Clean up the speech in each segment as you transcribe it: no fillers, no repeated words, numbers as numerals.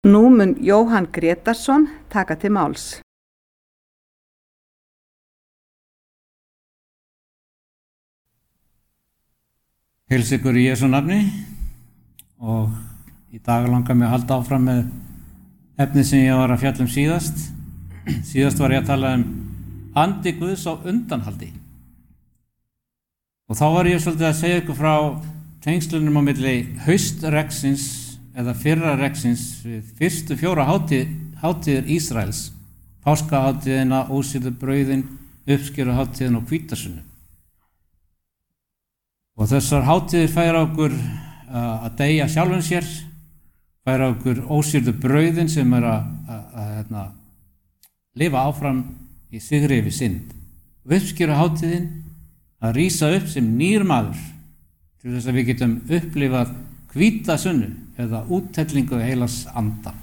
Nú mun Jóhann Grétarsson taka til máls. Heilsa ykkur í Jesú nafni og í dag langar mig að halda áfram með efni sem ég var að fjalla síðast. Síðast var ég að tala andi Guðs á undanhaldi. Og þá var ég svolítið að segja ykkur frá tengslunum á milli haustregsins eða fyrra regsins við fyrstu 4 hátíðir Ísraels, páskahátíðina, ósýrðu brauðin, uppskeruhátíðin og hvítasunnu. Og þessar hátíðir færa okkur að deyja sjálfum sér, færa okkur ósýrðu brauðin sem að lifa áfram í sigri yfir synd. Og uppskeruhátíðin að rísa upp sem nýr maður til þess að við getum upplifað hvítasunnu eða úttellingu heilags anda.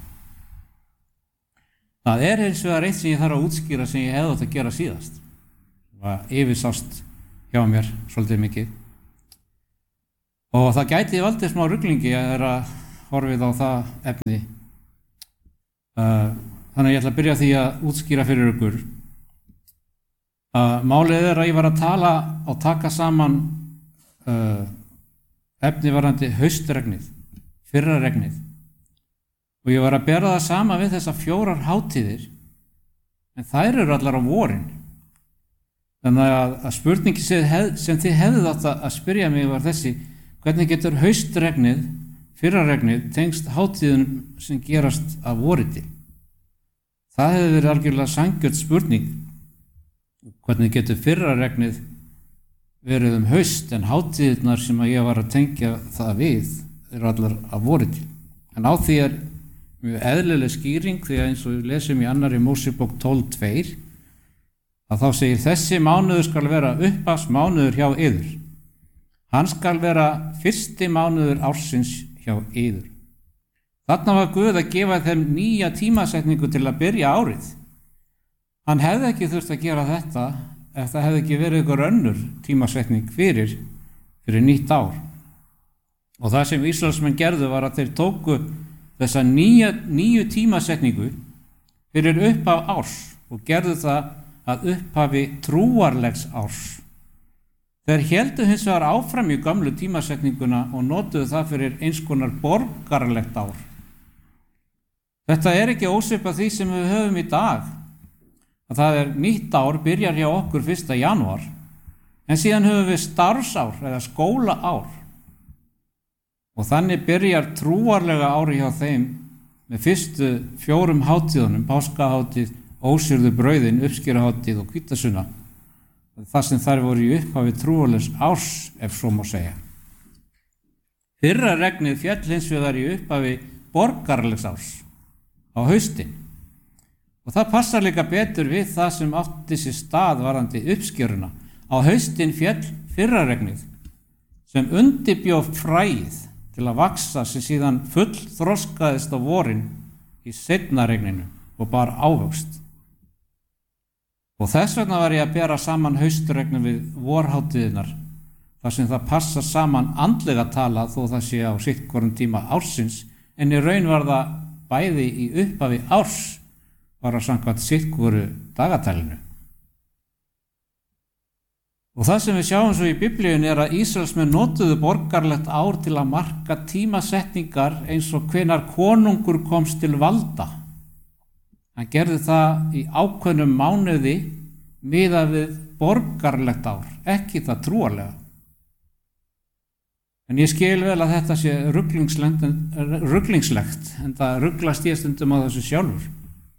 Það hins vegar eitt sem ég þarf að útskýra sem ég hefði átt að gera síðast. Það var yfirsást hjá mér svolítið mikið. Og það gæti valdið smá ruglingi að horfið á það efni. Þannig að ég ætla að byrja því að útskýra fyrir ykkur. Málið að ég var að tala og taka saman efni varðandi haustregnið, fyrra regnið. Og ég var að bera það sama við þessar 4 hátíðir, en þær eru allar á vorin. Þannig að spurningi sem þið hefðuð átt að spyrja mig var þessi: hvernig getur haustregnið, fyrra regnið, tengst hátíðunum sem gerast að vori til? Það hefði verið algjörlega sanngjörn spurning. Hvernig getur fyrra regnið verið haust en hátíðirnar sem ég var að tengja það við eru allar að vori til? En á því mjög eðlileg skýring, því að eins og við lesum í 2. Mósebók 12:2 að þá segir: þessi mánuður skal vera upphafsmánuður hjá yður. Hann skal vera fyrsti mánuður ársins hjá yður. Þarna var Guð að gefa þeim nýja tímasetningu til að byrja árið. Hann hefði ekki þurft að gera þetta ef það hefði ekki verið ykkur önnur tímasetning fyrir nýtt ár. Og það sem Ísraelsmenn gerðu var að þeir tóku þessa nýju tímasetningu fyrir upphaf árs og gerðu það að upphafi trúarlegs árs. Þeir héldu hins vegar áfram í gömlu tímasetninguna og notuðu það fyrir eins konar borgaralegt ár. Þetta ekki ósvipað því sem við höfum í dag, að það nýtt ár byrjar hjá okkur 1. janúar, en síðan höfum við starfsár eða skólaár. Og þannig byrjar trúarlega ári hjá þeim með fyrstu 4 hátíðunum, páskahátíð, ósýrðu brauðin, uppskeruhátíð og hvítasunna. Það sem þær voru í upphafi trúarlegs árs, ef svo má segja. Fyrra regnið féll hins vegar í upphafi borgaralegs árs á haustin. Og það passar líka betur við það sem átti sér stað varðandi uppskeruna. Á haustin féll fyrra regnið sem undirbjó fræið til að vaxa sem síðan full þroskaðist á vorin í seinna regninu og bar ávöxt. Og þess vegna var ég að bera saman haustregnu við vorhátíðirnar, þar sem það passar saman andlega tala þó það sé á sitt hvorum tíma ársins, en í raun var það bæði í upphafi árs var að samkvæmt sitt hvoru dagatælinu. Og það sem við sjáum svo í Biblíun að Ísraelsmenn notuðu borgarlegt ár til að marka tímasetningar eins og hvenær konungur komst til valda. Hann gerði það í ákveðnum mánuði miðað við borgarlegt ár, ekki það trúarlega. En ég skil vel að þetta sé ruglingslegt, en það ruglast ég stundum á þessu sjálfur.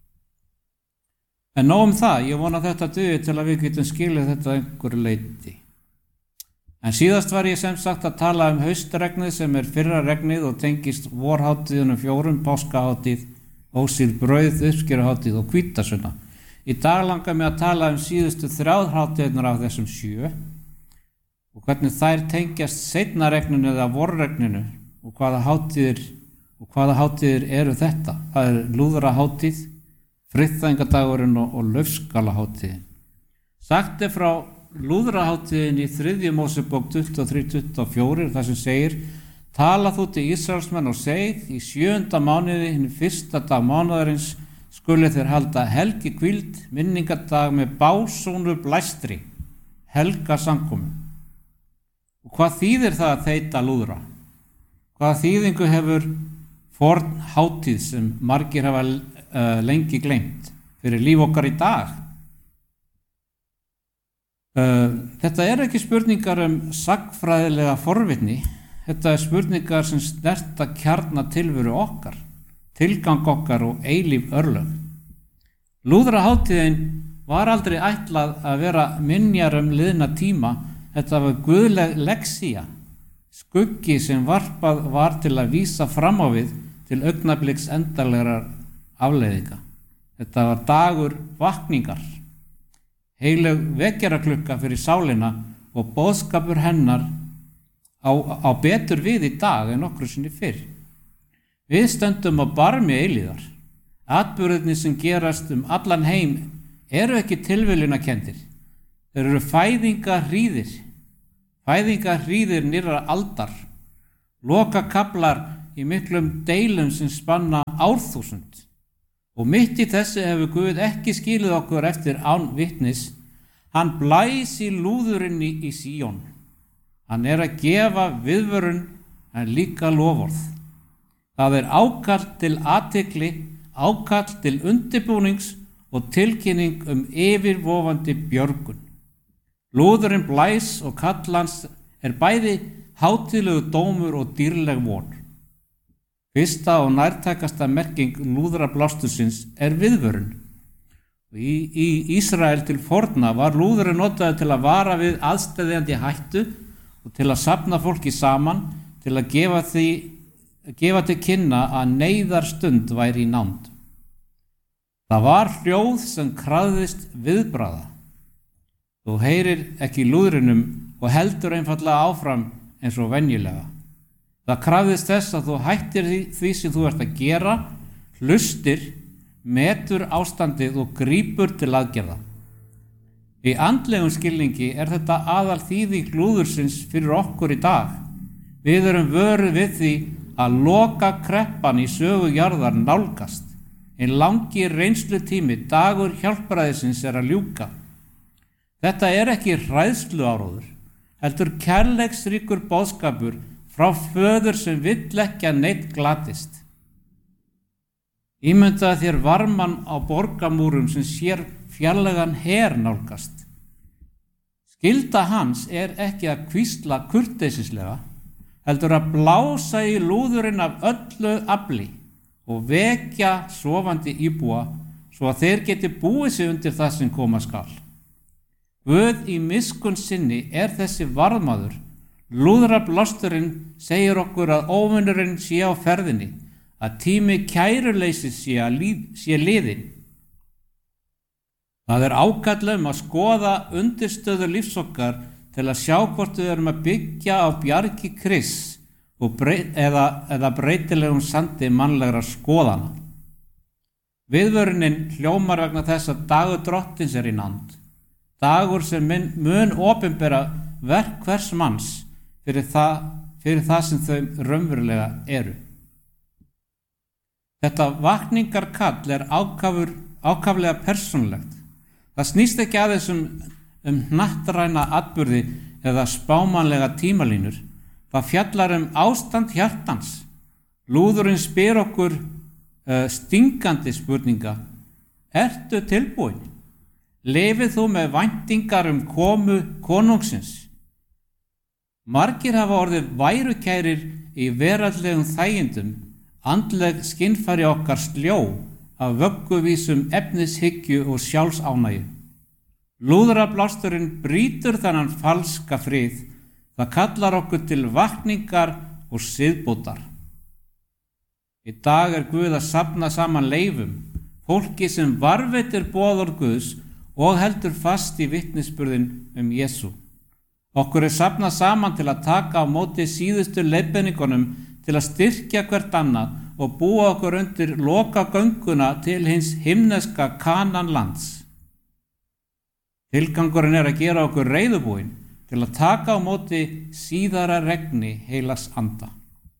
En nóg það, ég vona þetta dugi til að við getum skilið þetta einhverju leyti. En síðast var ég sem sagt að tala haustregnið sem fyrra regnið og tengist vorhátíðunum 4, páskahátíð, ósýrð brauð, uppskeruhátíð og hvítasunna. Í dag langar mig að tala síðustu 3 hátíðirnar af þessum 7 og hvernig þær tengjast seinna regninu eða vorregninu og hvaða hátíðir eru þetta. Það lúðrahátíð, friðþægingadagurinn og laufskalahátíðin. Sagt frá lúðrahátíðin í 3. Mósebók 23:24 þar sem segir: tala þú til Ísraelsmenn og segð, í 7. mánuði, hinn 1. dag mánaðarins, skuli þeir halda helgi hvíld, minningardag með básúnu blæstri, helga samkomu. Og hvað þýðir það að þeyta lúðra? Hvaða þýðingu hefur forn hátíð sem margir hafa lengi gleymt fyrir líf okkar í dag? Þetta er ekki spurningar sagnfræðilega forvitni, þetta er spurningar sem snerta kjarna tilveru okkar, tilgang okkar og eilíf örlög. Lúðrahátíðin var aldrei ætlað að vera minjar liðna tíma, þetta var guðleg lexía, skuggi sem varpað var til að vísa fram á við til augnabliks endanlegrar afleiðinga. Þetta var dagur vakningar, heilög vekjaraklukka fyrir sálina og boðskapur hennar á betur við í dag en nokkru sinni fyrr. Við stöndum á barmi eilíðar. Atburðirnir sem gerast allan heim eru ekki tilviljunarkenndir. Þeir eru fæðingarhríðir nýrra aldar, lokakaflar í miklum deilum sem spanna árþúsund. Og mitt í þessu hefur Guð ekki skilið okkur eftir án vitnis. Hann blæs í lúðurinn í Síón. Hann er að gefa viðvörun en líka loforð. Það er ákall til athygli, ákall til undirbúnings og tilkynning yfirvofandi björgun. Lúðurinn blæs og kall hans er bæði hátíðlegu dómur og dýrleg von. Fyrsta og nærtækasta merking lúðrablástusins er viðvörun. Í Ísrael til forna var lúðurinn notaður til að vara við aðsteðjandi hættu og til að safna fólki saman, til að gefa til kynna að neyðarstund væri í nánd. Það var hljóð sem krafðist viðbragða. Þú heyrir ekki lúðrinum og heldur einfaldlega áfram eins og venjulega. Það krafðist þess að þú hættir því sem þú ert að gera, hlustir, metur ástandið og grípur til aðgerða. Í andlegum skilningi er þetta aðal þýðing lúðursins fyrir okkur í dag. Við erum vöruð við því að loka kreppan í sögu jarðar nálgast. En langi reynslutími, dagur hjálpræðisins er að ljúka. Þetta er ekki hræðsluáróður, heldur kærleiksríkur boðskapur frá föður sem vill ekki að neitt glatist. Ímyndaðu þér varmann á borgamúrum sem sér fjarlægan her nálgast. Skylda hans er ekki að hvísla kurteisislega, heldur að blása í lúðurinn af öllu afli og vekja sofandi íbúa svo að þeir geti búið sig undir það sem koma skal. Guð í miskunn sinni er þessi varðmaður. Lúðrablásturinn segir okkur að óvinurinn sé á ferðinni, að tími kæruleysis sé liðinn. Það er ákall að skoða undirstöður lífs okkar til að sjá hvort við erum að byggja á bjargi Krists eða breytilegum sandi mannlegra skoðana. Viðvörunin hljómar vegna þess að dagur drottins er í nánd. Dagur sem mun opinbera verk hvers manns fyrir það sem þau raunverulega eru. Þetta vakningarkall er ákaflega persónulegt. Það snýst ekki aðeins hnattræna atburði eða spámanlega tímalínur. Það fjallar ástand hjartans. Lúðurinn spyr okkur stingandi spurninga. Ertu tilbúin? Lifið þú með væntingar komu konungsins? Margir hafa orðið værukærir í veraldlegum þægindum, andleg skynfæri okkar sljó af vögguvísum efnishyggju og sjálfsánægju. Lúðrablásturinn brýtur þennan falska frið. Það kallar okkur til vakningar og siðbótar. Í dag er Guð að safna saman leifum, fólki sem varveitir boðorð Guðs og heldur fast í vitnisburðin Jesú. Okkur er safnað saman til að taka á móti síðustu leiðbeiningunum, til að styrkja hvert annað og búa okkur undir lokagönguna til hins himneska Kananlands. Tilgangurinn er að gera okkur reiðubúin til að taka á móti síðara regni heilags anda.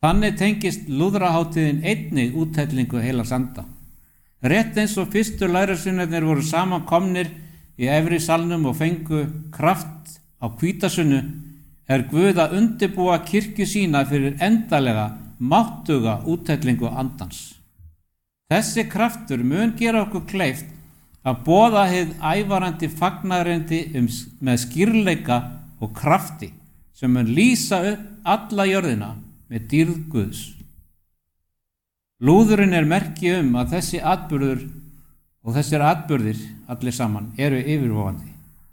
Þannig tengist lúðrahátíðin einnig úthellingu heilags anda. Rétt eins og fyrstu lærisveinarnir voru samankomnir í efri salnum og fengu kraft á hvítasunnu, Guð að undirbúa kirkju sína fyrir endalega máttuga úthellingu andans. Þessi kraftur mun gera okkur kleift að boða hið ævarandi fagnaðarendi með skýrleika og krafti sem mun lýsa upp alla jörðina með dýrð Guðs. Lúðurinn merki að þessi atburður og þessir atburðir allir saman eru yfirvofandi.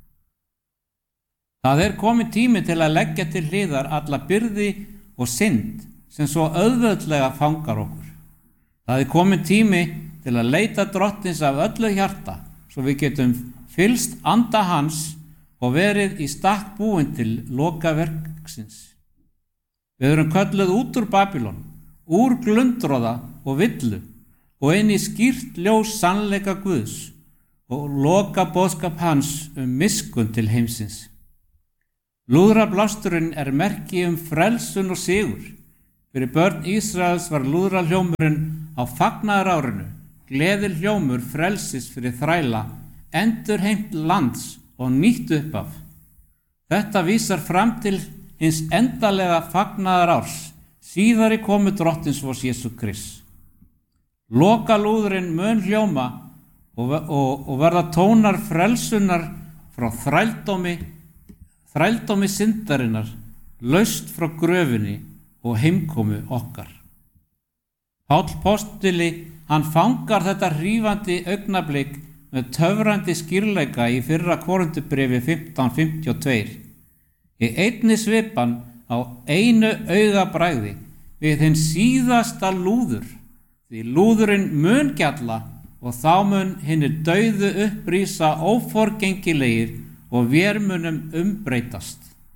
Það komin tími til að leggja til hliðar alla byrði og synd sem svo auðveldlega fangar okkur. Það komin tími til að leita drottins af öllu hjarta svo við getum fylgst anda hans og verið í stakk búin til lokaverksins. Við erum kölluð út úr Babylon, úr glundroða og villu og inn í skýrt ljós sannleika Guðs og loka boðskap hans miskunn til heimsins. Lúðrablásturinn merki frelsun og sigur. Fyrir börn Ísraels var lúðrahljómurinn á fagnaðarárinu, gleðihljómur frelsis fyrir þræla, endurheimt lands og nýtt uppaf. Þetta vísar fram til hins endalega fagnaðarárs, síðari komu drottins vors Jesú Krist. Lokalúðurinn mun hljóma og verða tónar frelsunar frá þrældómi syndarinnar, laust frá gröfinni og heimkomu okkar. Páll postuli, hann fangar þetta hrífandi augnablik með töfrandi skýrleika í 1. Korinthubréfi 15:52. Í einni svipan á einu augabragði við hinn síðasta lúður, því lúðurinn mun gjalla og þá mun hinir dauðu upprísa óforgengilegir og vér munum umbreytast.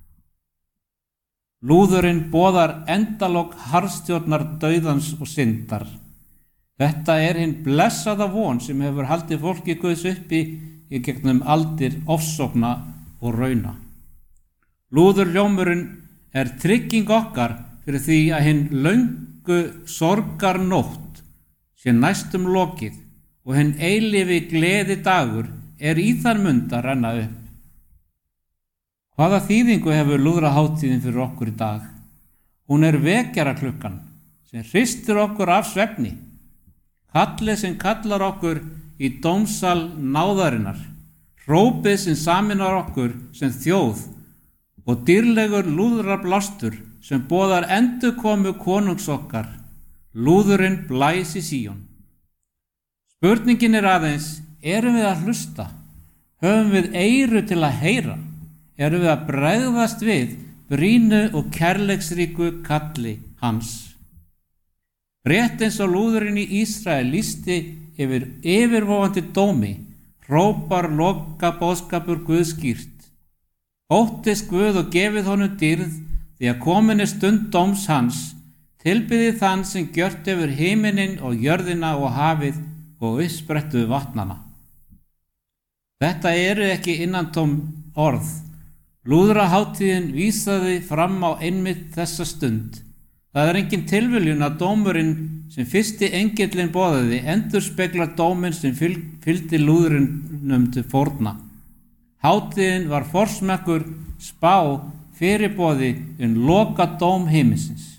Lúðurinn boðar endalok harðstjórnar dauðans og syndar. Þetta hinn blessaða von sem hefur haldið fólki Guðs uppi í gegnum aldir ofsókna og rauna. Lúðurhljómurinn trygging okkar fyrir því að hinn löngu sorgarnótt sé næstum lokið og hinn eilífi gleði dagur í þann mund að renna upp. Hvaða þýðingu hefur lúðrahátíðin fyrir okkur í dag? Hún vekjaraklukkan sem hristir okkur af svefni, kallið sem kallar okkur í dómsal náðarinnar, hrópið sem saminar okkur sem þjóð og dýrlegur lúðrablástur sem boðar endurkomu konungs okkar, lúðurinn blæs í Síón. Spurningin aðeins, erum við að hlusta? Höfum við eyru til að heyra? Erum við að bregðast við brýnu og kærleiksríku kalli hans? Rétt eins og lúðurinn í Ísrael lýsti yfir yfirvofandi dómi, hrópar loka boðskapur Guðs skýrt. Óttist Guð og gefið honum dýrð, því að komin stund dóms hans, tilbyðið þann sem gjört hefur himininn og jörðina og hafið og uppsprettu vatnana. Þetta ekki innantóm orð. Lúðrahátíðin vísaði fram á einmitt þessa stund. Það engin tilviljun að dómurinn sem fyrsti engillinn boðaði endurspeglar dóminn sem fylgdi lúðurinnum til fórna. Hátíðin var forsmekkur spá fyrirboði loka dóm himinsins.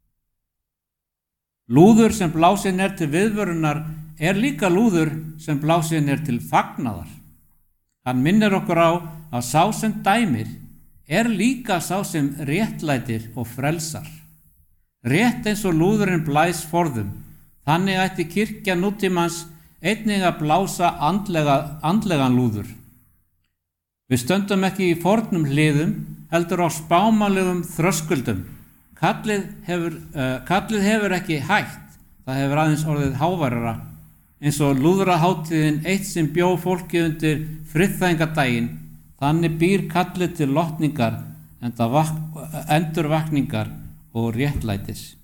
Lúður sem blásin til viðvörunar líka lúður sem blásin til fagnaðar. Hann minnir okkur á að sá sem dæmir líka sá sem réttlætir og frelsar. Rétt eins og lúðurinn blæs forðum, þannig ætti kirkja nútímans einnig að blása andlegan lúður. Við stöndum ekki í fornum hliðum, heldur á spámanlegum þröskuldum. Kallið hefur ekki hætt, það hefur aðeins orðið háværara, eins og lúðrahátíðin eitt sem bjó fólki undir friðþægingadaginn, þannig býr kallið til lotningar, endurvakningar og réttlætis.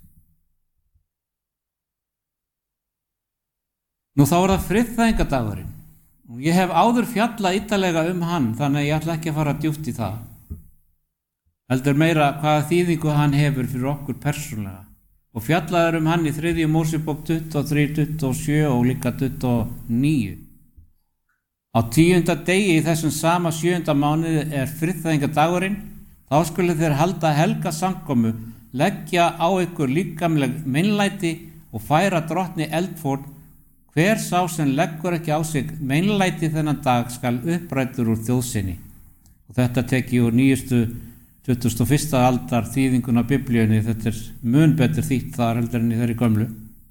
Nú þá það friðþægingadagurinn og ég hef áður fjallað ítarlega hann, þannig að ég ætla ekki að fara djúpt í það. Heldur meira hvaða þýðingu hann hefur fyrir okkur persónulega. og fjallað hann í 3. Mósebók 23, 27 og líka 29. Á 10. degi í þessum sama 7. mánuði friðþægingadagurinn. Þá skulu þeir halda helga samkomu, leggja á ykkur líkamleg meinlæti og færa drottni eldfórn. Hver sá sem leggur ekki á sig meinlæti þennan dag skal upprættur úr þjóð sinni. Og þetta teki úr 21. aldar þýðinguna Biblíunni. Þetta mun betur þýtt þar heldur en í þeirri gömlu.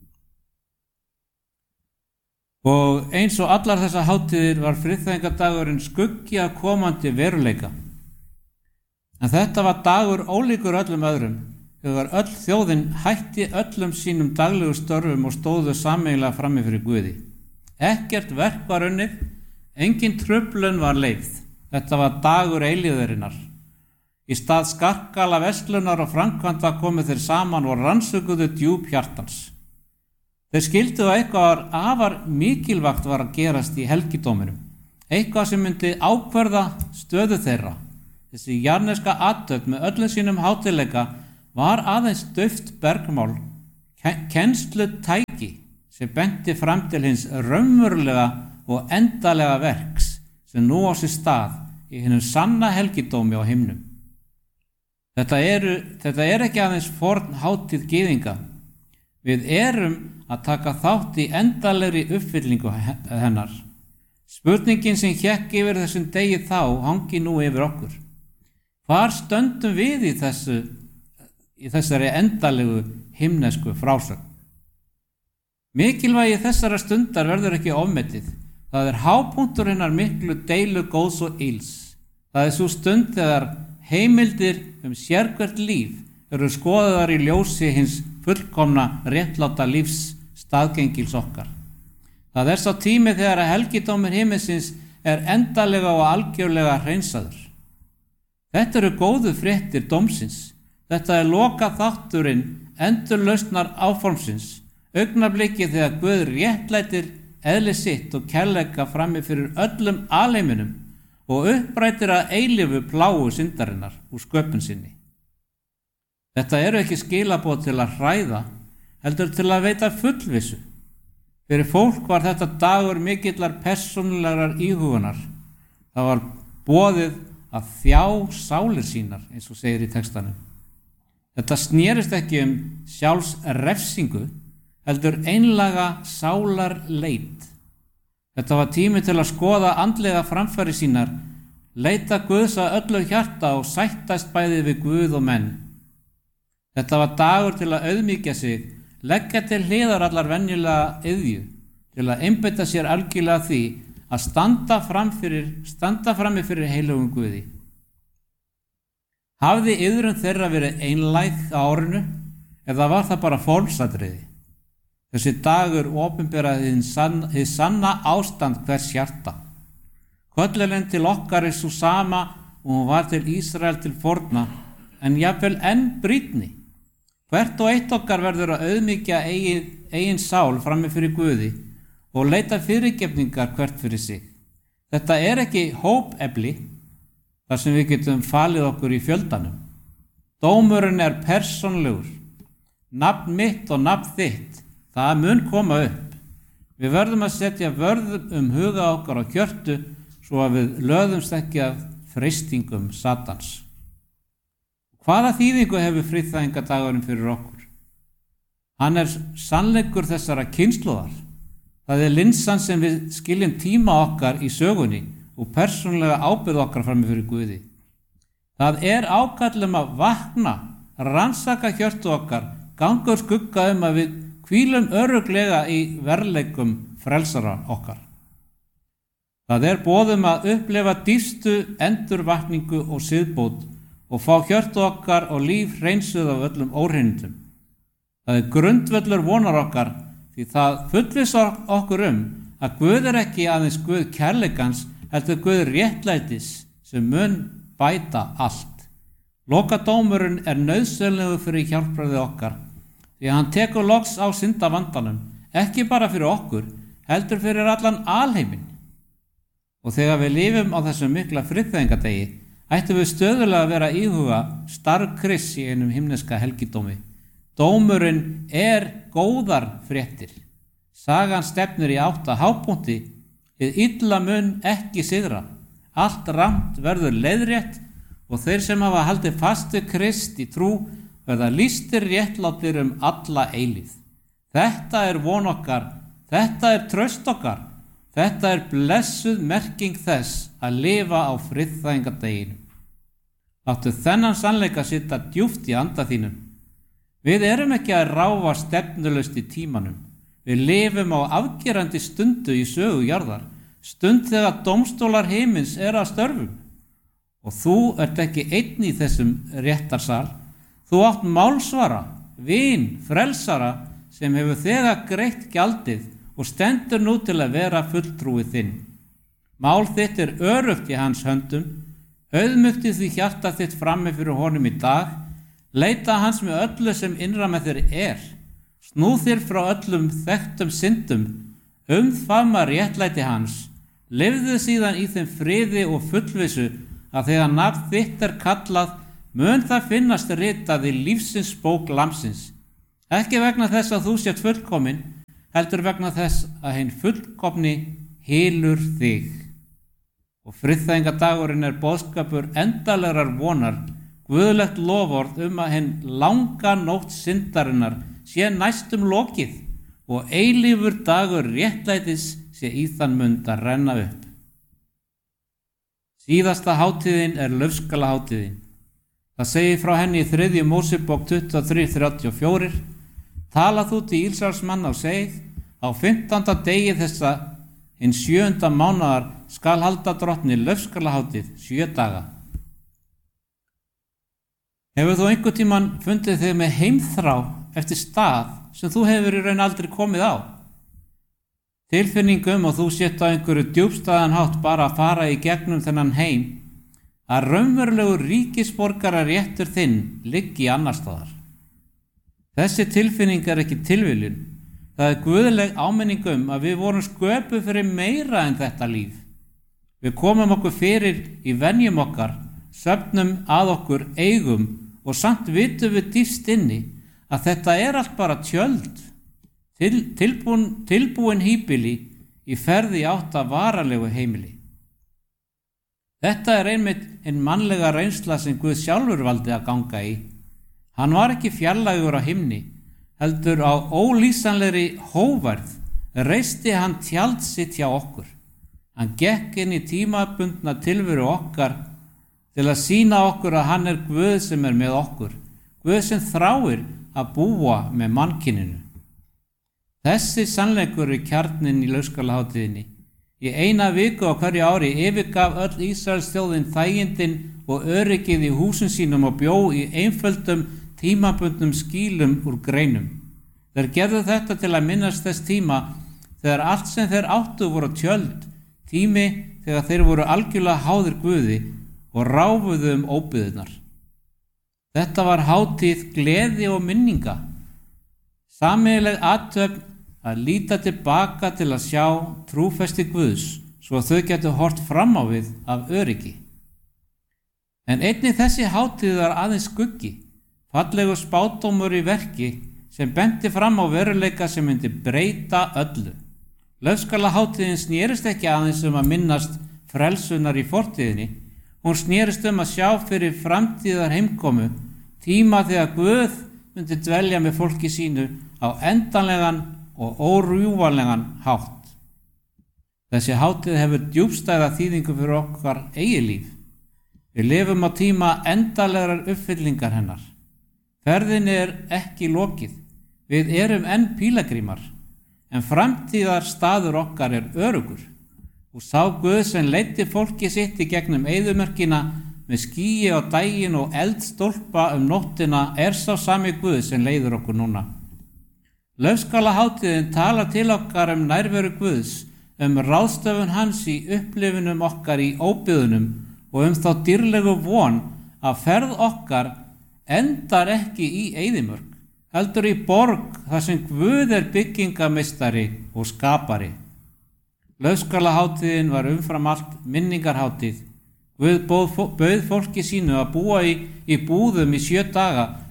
Og eins og allar þessar hátíðir var friðþægingadagurinn skuggi af komandi veruleika. En þetta var dagur ólíkur öllum öðrum, þegar öll þjóðin hætti öllum sínum daglegu störfum og stóðu sameiginlega frammi fyrir Guði. Ekkert verk var unnið, engin truflun var leyfð. Þetta var dagur eilífðarinnar. Í stað skarkala verslunar og framkvæmda komu þeir saman og rannsökuðu djúp hjartans. Þeir skildu að eitthvað afar mikilvægt var að gerast í helgidóminum, eitthvað sem myndi ákvarða stöðu þeirra. Þessi jarneska athöfn með öllum sínum hátíðleika var aðeins dauft bergmál, kennslutæki sem benti fram til hins raunverulega og endalega verks sem nú á sér stað í hinum sanna helgidómi á himnum. Þetta er ekki aðeins forn hátíð gyðinga. Við erum að taka þátt í endalegri uppfyllingu hennar. Spurningin sem hékk yfir þessum degi þá hangi nú yfir okkur. Hvar stöndum við í þessari endalegu himnesku frásögn? Mikilvægi þessara stundar verður ekki ofmetið. Það hápunktur hennar miklu deilu góðs og ills. Það svo stund þegar heimildir sérhvert líf eru skoðaðar í ljósi hins fullkomna réttláta lífs staðgengils okkar. Það sá tími þegar að helgidómur himinsins endalega og algjörlega hreinsaður. Þetta eru góðu fréttir dómsins. Þetta loka þátturinn endurlausnar áformsins, augnablikið þegar Guð réttlætir eðli sitt og kærleika frammi fyrir öllum alheiminum og upprætir að eilífu plágu syndarinnar úr sköpun sinni. Þetta eru ekki skilaboð til að hræða, heldur til að veita fullvissu. Fyrir fólk var þetta dagur mikillar persónulegrar íhugunar. Það var boðið að þjá sálir sínar, eins og segir í textanum. Þetta snerist ekki sjálfsrefsingu, heldur einlaga sálarleit. Þetta var tími til að skoða andlega framfæri sínar, leita Guðs að öllu hjarta og sættast bæði við Guð og menn. Þetta var dagur til að auðmýkja sig, leggja til hliðar allar venjulega iðju, til að einbeita sér algjörlega því að standa frammi fyrir heilögum Guði. Hafði iðrun þeirra verið einlæg á árinu, eða var það bara formsatriði? Þessi dagur opinberaði hið sanna ástand hvers hjarta. Köllurinn til okkar svo sama og hún var til Ísrael til forna, en jafnvel enn brýnni. Hvert og eitt okkar verður að auðmýkja eigin sál frammi fyrir Guði og leita fyrirgefningar hvert fyrir sig. Þetta ekki hópefli, þar sem við getum falið okkur í fjöldanum. Dómurinn persónulegur. Nafn mitt og nafn þitt, það mun koma upp. Við verðum að setja vörð huga okkar á kjörtu svo að við löðumst ekki af freistingum Satans. Hvaða þýðingu hefur friðþægingadagurinn fyrir okkur? Hann sannleikur þessara kynslóðar. Það linsan sem við skiljum tíma okkar í sögunni og persónulega ábyrgð okkar frammi fyrir Guði. Það ákall að vakna, rannsaka hjörtu okkar, ganga úr skugga að við hvílum örugglega í verleikum frelsara okkar. Það boð að upplifa dýpstu endurvakningu og siðbót og fá hjörtu okkar og líf hreinsuð af öllum óhreinindum. Það grundvöllur vonar okkar því það fullvissar okkur að Guð ekki aðeins Guð kærleikans, heldur Guð réttlætis sem mun bæta allt. Lokadómurinn nauðsynlegur fyrir hjálpræði okkar því hann tekur loks á syndavandanum, ekki bara fyrir okkur, heldur fyrir allan alheiminn. Og þegar við lifum á þessum mikla friðþægingadegi, ættum við stöðulega að vera íhuga starf Krists í einum himneska helgidómi. Dómurinn góðar fréttir. Sagan stefnir í átt að hápunkti. Hið illa mun ekki sigra. Allt rangt verður leiðrétt og þeir sem hafa haldið fast við Krist í trú verða lýstir réttlátir alla eilífð. Þetta von okkar, þetta traust okkar, þetta blessuð merking þess að lifa á friðþægingardeginum. Láttu þennan sannleika sitja djúpt í anda þínum. Við erum ekki að ráfa stefnulaust í tímanum. Við lifum á afgerandi stundu í sögu jarðar, stund þegar dómstólar heimins að störfum. Og þú ert ekki einn í þessum réttarsal. Þú átt málsvara, vin, frelsara sem hefur þegar greitt gjaldið og stendur nú til að vera fulltrúið þinn. Mál þitt öruggt í hans höndum. Auðmugti því hjarta þitt frammi fyrir honum í dag. Leita hans með öllu sem innra með þér Snúð þér frá öllum þekktum syndum. Faðma réttlæti hans. Lifðu síðan í þeim friði og fullvissu að þegar nafn þitt kallað mun það finnast ritað í lífsins bók Lamsins. Ekki vegna þess að þú sért fullkomin, heldur vegna þess að hinn fullkomni hylur þig. Og friðþægingadagurinn boðskapur endalegrar vonar, guðlegt loforð að hinn langa nótt syndarinnar sé næstum lokið og eilífur dagur réttlætis sé í þann mund að renna upp. Síðasta hátíðin laufskalahátíðin. Það segir frá henni í 3. Mósebók 23:34. Tala þú til Ísraels manna og segið, á 15. degi þessa hinn 7. mánaðar skal halda drottni laufskalahátíð 7 daga. Hefur þú einhvern tímann fundið þig með heimþrá eftir stað sem þú hefur í raun aldrei komið á? Tilfinningum og þú sért á einhverju djúpstæðan hátt bara að fara í gegnum þennan heim, að raunverulegur ríkisborgara réttur þinn liggi annar staðar. Þessi tilfinning ekki tilviljun. Það guðleg áminning að við vorum sköpuð fyrir meira en þetta líf. Við komum okkur fyrir í venjum okkar, söfnum að okkur eigum og samt vitum við dýpst inni að þetta allt bara tjöld, tilbúin híbýli í ferði átt að varanlegu heimili. Þetta einmitt hinn mannlega reynsla sem Guð sjálfur valdi að ganga í. Hann var ekki fjarlægur á himni, heldur á ólýsanlegri hóværð reisti hann tjald sitt hjá okkur. Hann gekk inn í tímabundna tilveru okkar til að sýna okkur að hann Guð sem með okkur, Guð sem þráir að búa með mannkyninu. Þessi sannleikur kjarninn í laufskalahátíðinni. Í eina viku á hverju ári yfirgaf öll Ísraels þjóðin þægindin og öryggið í húsum sínum og bjó í einföldum tímabundnum skýlum úr greinum. Þeir gerðu þetta til að minnast þess tíma þegar allt sem þeir áttu voru tjöld, tími þegar þeir voru algjörlega háðir Guði og ráfuðu óbyggðirnar. Þetta var hátíð gleði og minninga, sameiginleg athöfn að líta tilbaka til að sjá trúfesti Guðs svo að þau getu hort fram á við af öryggi. En einnig þessi hátíð var aðeins skuggi, fallegur spádómur í verki sem benti fram á veruleika sem myndi breyta öllu. Laufskalahátíðin snerist ekki aðeins að minnast frelsunar í fortíðinni, hún snerist að sjá fyrir framtíðar heimkomu, tíma þegar Guð myndi dvelja með fólki sínu á endanlegan og órjúfanlegan hátt. Þessi hátíð hefur djúpstæða þýðingu fyrir okkar eigið líf. Við lifum á tíma endanlegar uppfyllingar hennar. Ferðinni ekki lokið. Við erum enn pílagrímar, en framtíðar staður okkar örugur. Og sá Guð sem leiddi fólki sitt í gegnum eyðimörkina með skýi á daginn og eldstólpa nóttina sá sami Guð sem leiðir okkur núna. Laufskalahátíðin talar til okkar nærveru Guðs, ráðstöfun hans í upplifunum okkar í óbyggðunum og þá dýrlegu von að ferð okkar endar ekki í eyðimörk, heldur í borg þar sem Guð byggingameistari og skapari. Laufskalahátíðin var umfram allt minningarhátíð. Guð bauð fólki sínu að búa í búðum í 7 daga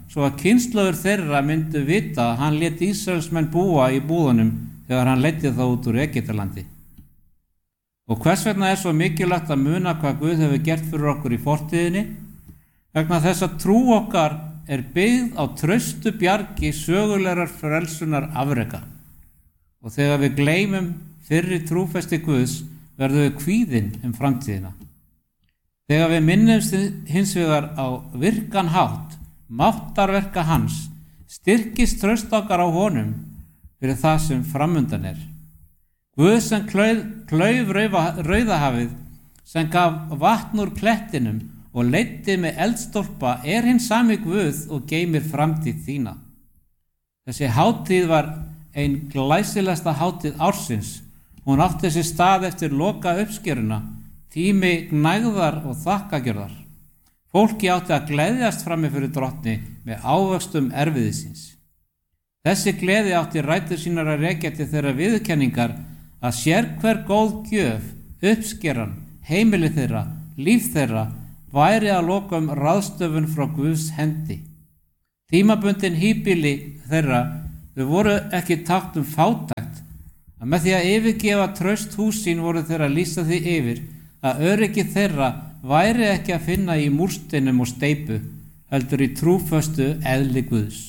svo að kynslóður þeirra myndu vita að hann lét Ísraelsmenn búa í búðunum þegar hann leiddi þá út úr Egyptalandi. Og hvers vegna er svo mikilvægt að muna hvað Guð hefur gert fyrir okkur í fortíðinni? Vegna þess að trú okkar er byggð á traustu bjargi sögulegar frelsunar afreka. Og þegar við gleymum fyrri trúfesti Guðs verðum við kvíðin framtíðina. Þegar við minnumst hins vegar á virkan hátt, máttarverka hans, styrkist traust okkar á honum fyrir það sem framundan er. Guð sem klauf Rauðahafið, sem gaf vatn úr klettinum og leiddi með eldstólpa hinn sami Guð og geymir framtíð þína. Þessi hátíð var ein glæsilegasta hátíð ársins. Hún átti sér stað eftir loka uppskeruna, tími gnægðar og þakkagjörðar. Fólki átti að gleðjast frammi fyrir Drottni með ávöxtum erfiðisins. Þessi gleði átti rætur sínar að rekja til þeirra viðurkenningar að sérhver góð gjöf, uppskeran, heimili þeirra, líf þeirra væri að lokum ráðstöfun frá Guðs hendi. Tímabundin híbýli þeirra voru ekki tákn fátækt, að með því að yfirgefa traust hús sín voru þeirra að lýsa því yfir að öryggi þeirra væri ekki að finna í múrsteinum og steypu, heldur í trúföstu eðli Guðs.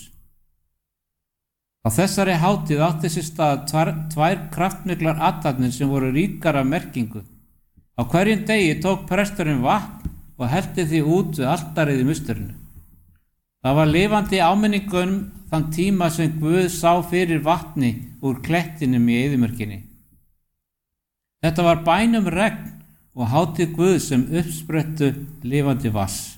Á þessari hátíð átti sér stað tvær kraftmiklar athafnir sem voru ríkar af merkingu. Á hverjum degi tók presturinn vatn og hellti því út við altarið í musturinu. Það var lifandi áminningun þann tíma sem Guð sá fyrir vatni úr klettinum í eyðimörkinni. Þetta var bæn regn og hátíð Guð sem uppsprettu lifandi vass.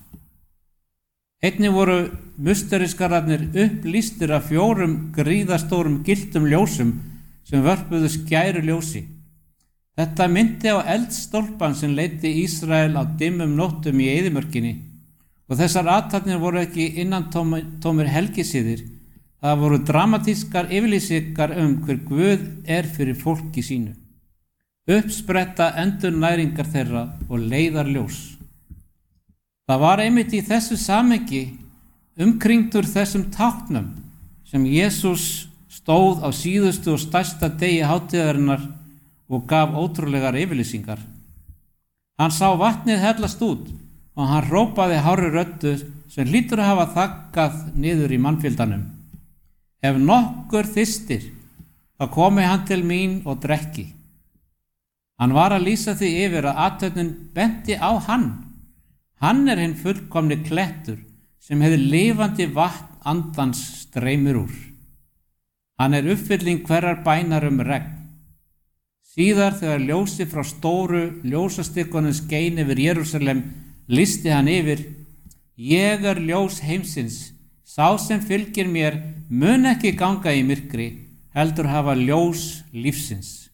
Einnig voru musteriskararnir upplýstir af 4 gríðastórum gylltum ljósum sem vörpuðu skæru ljósi. Þetta myndi á eldstólpan sem leiddi Ísrael á dimmum nóttum í eyðimörkinni. Og þessar athafnir voru ekki innantómir helgisiðir, það voru dramatískar yfirlýsingar hver Guð er fyrir fólki sínu. Uppspretta endurnæringar þeirra og leiðarljós. Það var einmitt í þessu samhengi umkringdur þessum táknum sem Jesús stóð á síðustu og stærsta degi hátíðarinnar og gaf ótrúlegar yfirlýsingar. Hann sá vatnið hellast út og hann hrópaði hárri röddu sem hlýtur að hafa þaggað niður í mannfjöldanum. Ef nokkur þyrstir, þá komi hann til mín og drekki. Hann var að lýsa því yfir að athöfnin benti á hann. Hann er hinn fullkomni klettur sem hefur lifandi vatn andans streymir úr. Hann er uppfylling hverrar bænar regn. Síðar þegar ljósi frá stóru ljósastykkunum skein yfir Jerúsalem lýsti hann yfir: Ég er ljós heimsins, sá sem fylgir mér mun ekki ganga í myrkri, heldur hafa ljós lífsins.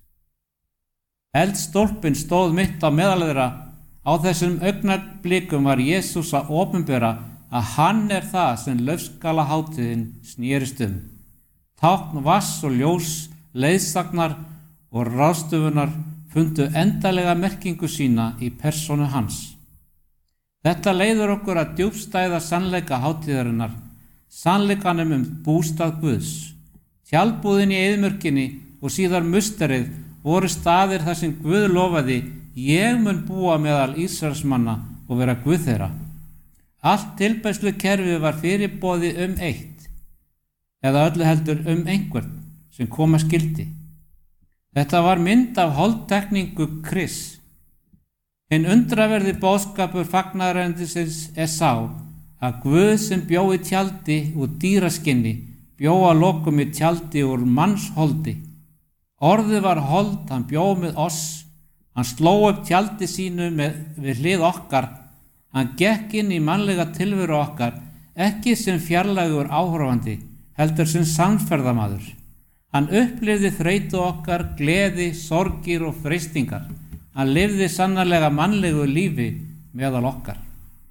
Eldstólpinn stóð mitt á meðal þeirra. Á þessum augnablikum var Jesús að opinbera að hann er það sem laufskalahátíðin snerist um. Tákn vass og ljós, leiðsagnar og ráðstöfunar fundu endalega merkingu sína í persónu hans. Þetta leiðir okkur að djúpstæða sannleika hátíðarinnar, sannleikanum bústað Guðs. Tjaldbúðin í eyðimörkinni og síðar musterið voru staðir þar sem Guð lofaði: Ég mun búa meðal Ísraelsmanna og vera Guð þeirra. Allt tilbeiðslukerfið var fyrirboðið eitt, eða öllu heldur einhvern sem koma skyldi. Þetta var mynd af holdtekningu Krists. Hinn undraverði boðskapur fagnaðarerindisins er sá að Guð sem bjó í tjaldi úr dýraskinni bjó að lokum í tjaldi úr mannsholdi. Orðið var hold, hann bjó með oss. Hann sló upp tjaldi sínu við hlið okkar. Hann gekk inn í mannlega tilveru okkar, ekki sem fjarlægur áhorfandi, heldur sem samferðamaður. Hann upplifði þreytu okkar, gleði, sorgir og freistingar. Hann lifði sannarlega mannlegu lífi meðal okkar.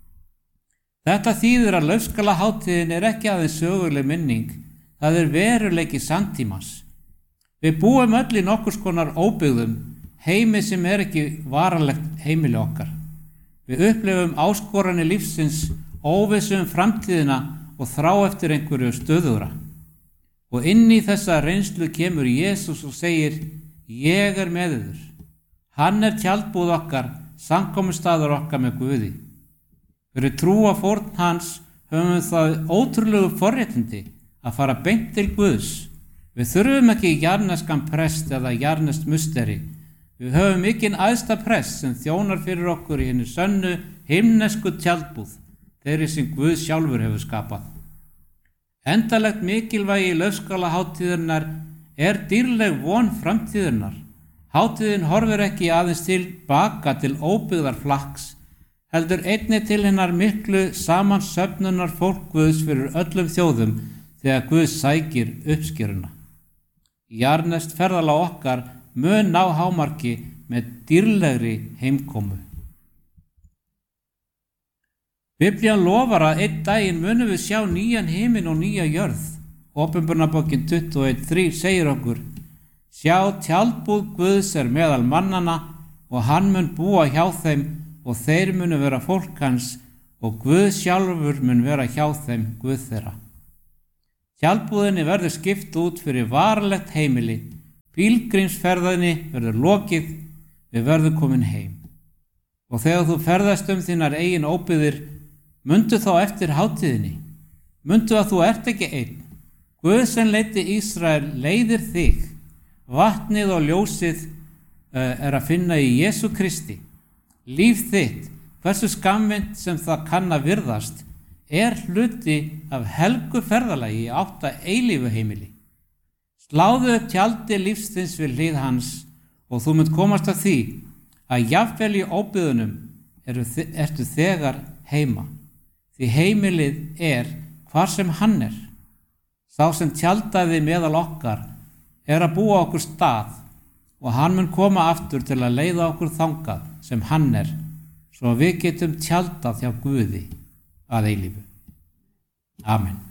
Þetta þýðir að laufskalahátíðin er ekki aðeins söguleg minning, það er veruleiki samtímans. Við búum öll í nokkurs konar óbyggðum, heimi sem er ekki varanlegt heimili okkar. Við upplifum áskoranir lífsins, óvissu framtíðina og þrá eftir einhverju stöðugra. Og inn í þessa reynslu kemur Jesús og segir: ég er með yður. Hann er tjaldbúð okkar, samkomustaður okkar með Guði. Fyrir trúa fórn hans höfum það ótrúlegu forréttindi að fara beint til Guðs. Við þurfum ekki jarðneskan prest eða jarðneskt musteri. Við höfum mikinn æðsta prest sem þjónar fyrir okkur í hinni sönnu himnesku tjaldbúð, þeirri sem Guð sjálfur hefur skapað. Endalegt mikilvægi laufskálahátíðarinnar er dýrleg von framtíðarinnar. Hátíðin horfir ekki aðeins tilbaka til óbyggðar flakks, heldur einnig til hennar miklu samansöfnunar fólk Guðs fyrir öllum þjóðum þegar Guð sækir uppskjöruna. Jarðneskt ferðalag okkar mun ná hámarki með dýrlegri heimkomu. Biblían lofar að einn daginn munum við sjá nýjan himinn og nýja jörð. Opinberunarbókin 21:3 segir okkur: sjá, tjaldbúð Guðs er meðal mannanna og hann mun búa hjá þeim og þeir munu vera fólk hans og Guð sjálfur mun vera hjá þeim, Guð þeirra. Tjaldbúðinni verður skipt út fyrir varanlegt heimili, pílgrímsferðinni verður lokið, við verðum komin heim. Og þegar þú ferðast þínar eigin óbyggðir, mundu þá eftir hátíðinni. Mundu að þú ert ekki einn. Guð sem leiddi Ísrael leiðir þig. Vatnið og ljósið er að finna í Jesú Kristi. Líf þitt, hversu skammvinnt sem það kann að virðast, er hluti af helgu ferðalagi í átt að eilífu heimili. Sláðu upp tjaldi lífsins við hlið hans og þú munt komast að því að jafnvel í óbyggðunum ertu þegar heima. Því heimilið er hvar sem hann er. Sá sem tjaldaði meðal okkar er að búa okkur stað og hann mun koma aftur til að leiða okkur þangað sem hann er, svo við getum tjaldað hjá Guði að eilífu. Amen.